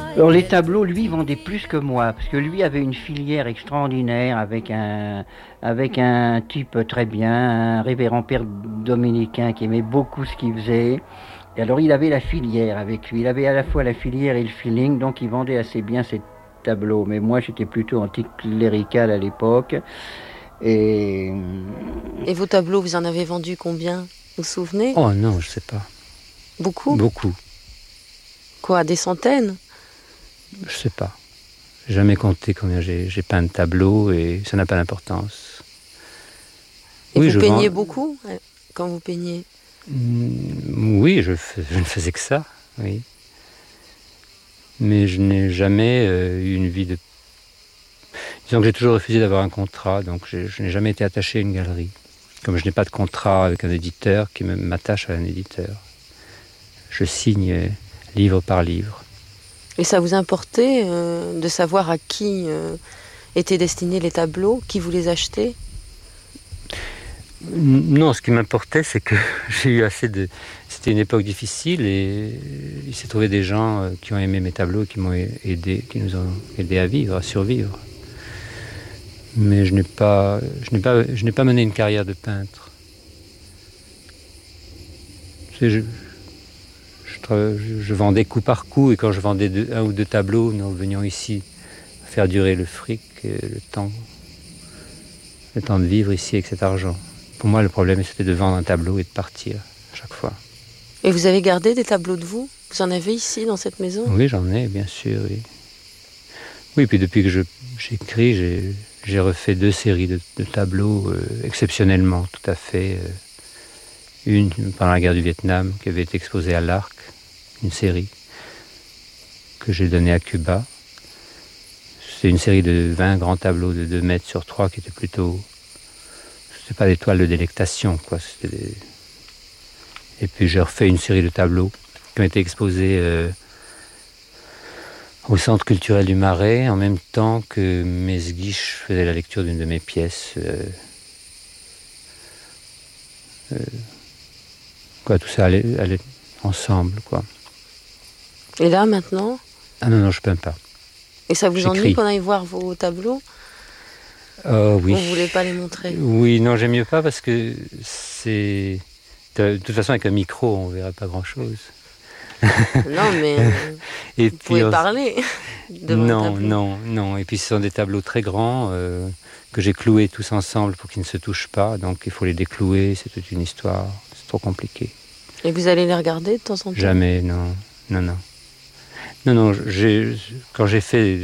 Alors les tableaux, lui, vendait plus que moi, parce que lui avait une filière extraordinaire avec un type très bien, un révérend père dominicain qui aimait beaucoup ce qu'il faisait. Et alors il avait la filière avec lui, il avait à la fois la filière et le feeling, donc il vendait assez bien ses tableaux. Mais moi j'étais plutôt anticlérical à l'époque. Et Et vos tableaux, vous en avez vendu combien? Vous vous souvenez? Oh non, je sais pas. Beaucoup? Beaucoup, Quoi, des centaines? je sais pas. J'ai jamais compté combien j'ai peint de tableaux et ça n'a pas d'importance. Et Oui, vous je vends. peignez beaucoup quand vous peignez? Oui, je ne faisais que ça, oui. Mais je n'ai jamais eu une vie de. Disons que j'ai toujours refusé d'avoir un contrat, donc je n'ai jamais été attaché à une galerie. Comme je n'ai pas de contrat avec un éditeur qui m'attache à un éditeur. Je signe livre par livre. Et ça vous importait de savoir à qui étaient destinés les tableaux, qui vous les achetait? Non, ce qui m'importait, c'est que j'ai eu assez de. C'était une époque difficile et il s'est trouvé des gens qui ont aimé mes tableaux, qui m'ont aidé, qui nous ont aidés à vivre, à survivre. Mais je n'ai pas mené une carrière de peintre. Tu sais, je vendais coup par coup et quand je vendais un ou deux tableaux, nous revenions ici faire durer le fric, et le temps de vivre ici avec cet argent. Pour moi, le problème, c'était de vendre un tableau et de partir à chaque fois. Et vous avez gardé des tableaux de vous? Vous en avez ici, dans cette maison? Oui, j'en ai, bien sûr, oui. Oui, puis depuis que j'écris, j'ai refait 2 séries de tableaux exceptionnellement, tout à fait. Une pendant la guerre du Vietnam, qui avait été exposée à l'Arc, une série que j'ai donnée à Cuba. C'est une série de 20 grands tableaux de 2 mètres sur 3 qui étaient plutôt. C'était pas des toiles de délectation, quoi. Et puis j'ai refait une série de tableaux qui ont été exposés au Centre culturel du Marais, en même temps que Mesguich faisait la lecture d'une de mes pièces. Tout ça allait ensemble, quoi. Et là, maintenant? Ah non, je peins pas. Et ça vous ennuie J'écris. qu'on aille voir vos tableaux? Oui. Ou vous voulez pas les montrer? Oui, non, j'aime mieux pas parce que c'est. De toute façon, avec un micro, on verrait pas grand-chose. Non, mais Et vous puis, pouvez parler de vos non, tableaux. non. Et puis, ce sont des tableaux très grands que j'ai cloués tous ensemble pour qu'ils ne se touchent pas. Donc, il faut les déclouer. C'est toute une histoire. C'est trop compliqué. Et vous allez les regarder de temps en temps? Jamais, non. Non. Quand j'ai fait